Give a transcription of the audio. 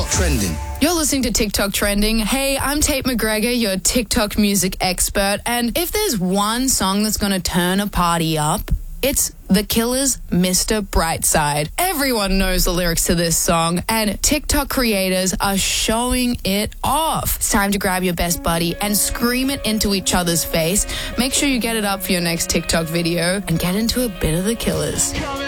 TikTok Trending. You're listening to TikTok Trending. Hey, I'm Tate McGregor, your TikTok music expert. And if there's one song that's going to turn a party up, it's The Killers' Mr. Brightside. Everyone knows the lyrics to this song, and TikTok creators are showing it off. It's time to grab your best buddy and scream it into each other's face. Make sure you get it up for your next TikTok video and get into a bit of The Killers.